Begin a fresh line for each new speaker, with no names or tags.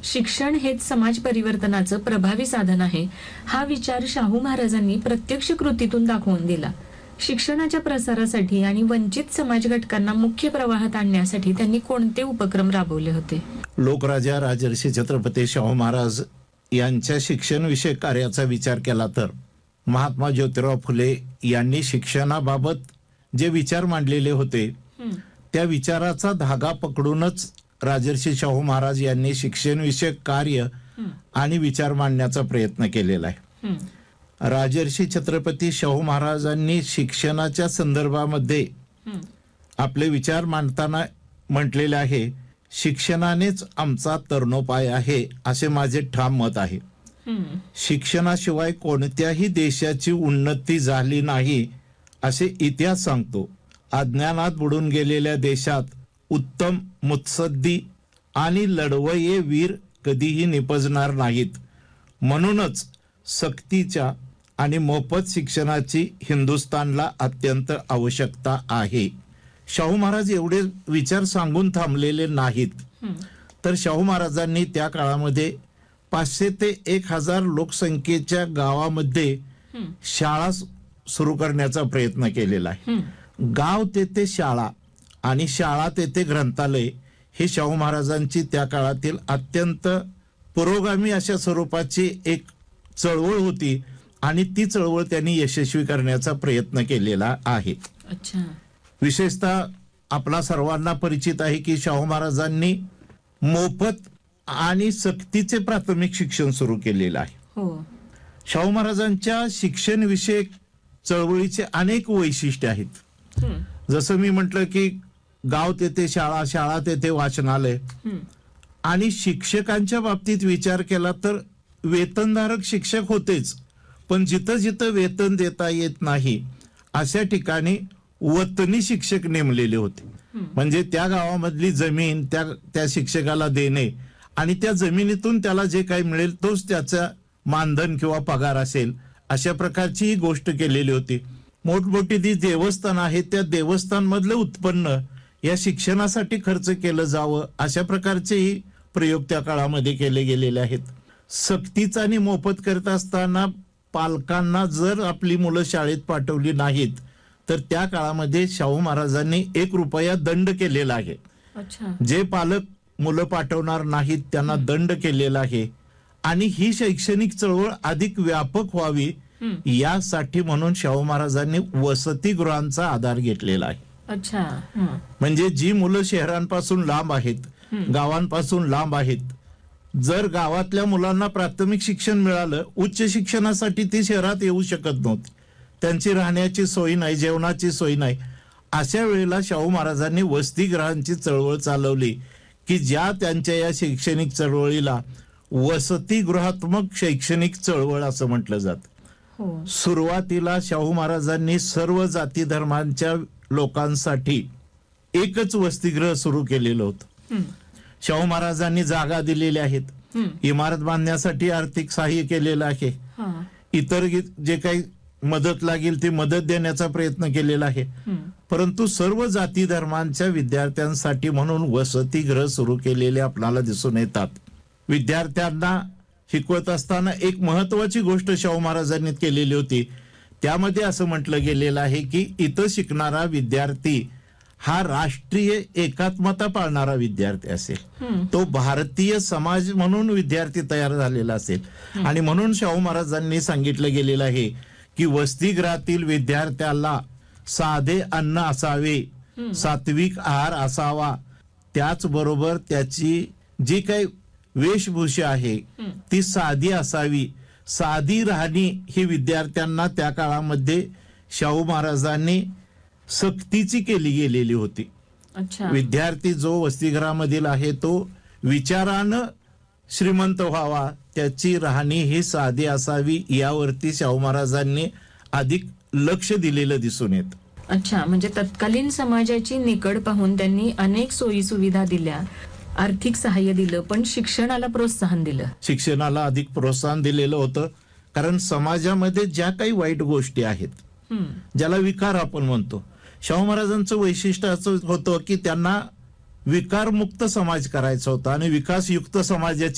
शिक्षण हेच समाज परिवर्तनाचं प्रभावी साधन आहे, हा विचार शाहू महाराजांनी प्रत्यक्ष कृतीतून दाखवून दिला. शिक्षणाच्या प्रसारासाठी आणि वंचित समाज घटकांना मुख्य प्रवाहात आणण्यासाठी त्यांनी कोणते उपक्रम राबवले होते?
लोकराजा राजर्षी छत्रपती शाहू महाराज यांच्या शिक्षण विषयक कार्याचा विचार केला तर महात्मा ज्योतिराव फुले यांनी शिक्षणाबाबत जे विचार मांडलेले होते त्या विचाराचा धागा पकडूनच राजर्षी शाहू महाराज यांनी शिक्षण विषयक कार्य आणि विचार मांडण्याचा प्रयत्न केलेला आहे. राजर्षी छत्रपती शाहू महाराजांनी शिक्षणाच्या संदर्भामध्ये आपले विचार मांडताना म्हटलेले आहे, शिक्षणानेच आमचा तरणोपाय आहे असे माझे ठाम मत आहे. शिक्षणाशिवाय कोणत्याही देशाची उन्नती झाली नाही असे इतिहास सांगतो. अज्ञानात बुडून गेलेल्या देशात उत्तम मुत्सद्दी आणि लढवय्ये वीर कधीही निपजणार नाहीत. म्हणूनच सक्तीच्या आणि मोफत शिक्षणाची हिंदुस्थानला अत्यंत आवश्यकता आहे. शाहू महाराज एवढे विचार सांगून थांबलेले नाहीत, तर शाहू महाराजांनी त्या काळामध्ये 500 ते 1000 लोकसंख्येच्या गावामध्ये शाळा सुरू करण्याचा प्रयत्न केलेला आहे. गाव तेथे शाळा आणि शाळा तेथे ग्रंथालय हे शाहू महाराजांची त्या काळातील अत्यंत पुरोगामी अशा स्वरूपाची एक चळवळ होती आणि ती चळवळ त्यांनी यशस्वी करण्याचा प्रयत्न केलेला आहे. विशेषतः आपला सर्वांना परिचित आहे की शाहू महाराजांनी मोफत आणि सक्तीचे प्राथमिक शिक्षण सुरू केलेलं आहे. शाहू महाराजांच्या शिक्षण विषयक चळवळीचे अनेक वैशिष्ट्य आहेत. जसं मी म्हटलं की गाव तेथे शाळा, शाळा तेथे वाचनालय, आणि शिक्षकांच्या बाबतीत विचार केला तर वेतनधारक शिक्षक होतेच, पण जिथं जिथं वेतन देता येत नाही अशा ठिकाणी वतनी शिक्षक नेमलेले होते. म्हणजे त्या गावामधली जमीन त्या शिक्षकाला देणे आणि त्या जमिनीतून त्याला जे काही मिळेल तोच त्याचा मानधन किंवा पगार असेल, अशा प्रकारची ही गोष्ट केलेली होती. मोठमोठी जी देवस्थान आहेत त्या देवस्थान मधलं उत्पन्न या शिक्षणासाठी खर्च केलं जावं अशा प्रकारचेही प्रयोग त्या काळामध्ये केले गेलेले आहेत. सक्तीचा आणि मोफत करत असताना पालकांना जर आपली मुलं शाळेत पाठवली नाहीत तर त्या काळामध्ये शाहू महाराजांनी 1 रुपया दंड केलेला आहे. जे पालक मुलं पाठवणार नाहीत त्यांना दंड केलेला आहे. आणि ही शैक्षणिक चळवळ अधिक व्यापक व्हावी यासाठी म्हणून शाहू महाराजांनी वसतिगृहांचा आधार घेतलेला आहे. म्हणजे जी मुलं शहरांपासून लांब आहेत, गावांपासून लांब आहेत, जर गावातल्या मुलांना प्राथमिक शिक्षण मिळालं, उच्च शिक्षणासाठी ती शहरात येऊ शकत नव्हती, त्यांची राहण्याची सोय नाही, जेवणाची सोय नाही, अशा वेळेला शाहू महाराजांनी वसतिगृहांची चळवळ चालवली की ज्या त्यांच्या या शैक्षणिक चळवळीला वसतिगृहात्मक शैक्षणिक चळवळ असं म्हटलं जातं. सुरुवातीला शाहू महाराजांनी सर्व जाती धर्मांच्या लोकांसाठी एकच वसतिगृह सुरू केलेलं होतं. शाहू महाराजांनी जागा दिलेल्या आहेत, इमारत बांधण्यासाठी आर्थिक सहाय्य केलेलं आहे, इतर जे काही मदत लागेल ती मदत देण्याचा प्रयत्न केलेला आहे. परंतु सर्व जाती धर्मांच्या विद्यार्थ्यांसाठी म्हणून वसतिगृह सुरू केलेले आपल्याला दिसून येतात. विद्यार्थ्यांना शिकवत असताना एक महत्वाची गोष्ट शाहू महाराजांनी केलेली होती. त्यामध्ये असं म्हटलं गेलेलं आहे की इथं शिकणारा विद्यार्थी हा राष्ट्रीय एकात्मता पाळणारा विद्यार्थी असेल, तो भारतीय समाज म्हणून विद्यार्थी तयार झालेला असेल. आणि म्हणून शाहू महाराजांनी सांगितलं गेलेलं आहे की वसतिगृहातील विद्यार्थ्याला साधे अन्न असावे, सात्विक आहार असावा, त्याचबरोबर त्याची जी काही वेशभूषा आहे ती साधी असावी. साधी राहणी ही विद्यार्थ्यांना त्या काळामध्ये शाहू महाराजांनी सक्तीची केली गेलेली होती. विद्यार्थी जो वसतिगृहामधील आहे तो विचारानं श्रीमंत व्हावा, त्याची राहणी ही साधी असावी, यावरती शाहू महाराजांनी अधिक लक्ष दिलेलं दिसून येत.
म्हणजे तत्कालीन समाजाची निकड पाहून त्यांनी अनेक सोयी सुविधा दिल्या, आर्थिक सहाय्य दिलं, पण शिक्षणाला प्रोत्साहन दिलं.
शिक्षणाला अधिक प्रोत्साहन दिलेलं होतं, कारण समाजामध्ये ज्या काही वाईट गोष्टी आहेत, ज्याला विकार आपण म्हणतो, शाहू महाराजांचं वैशिष्ट्य असं होतं की त्यांना विकारमुक्त समाज करायचा होता आणि विकासयुक्त समाजाची